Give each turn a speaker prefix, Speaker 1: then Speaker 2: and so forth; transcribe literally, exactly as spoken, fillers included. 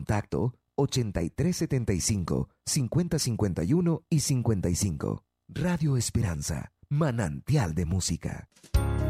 Speaker 1: Contacto ochenta y tres setenta y cinco, cincuenta cincuenta y uno y cincuenta y cinco. Radio Esperanza, manantial de música.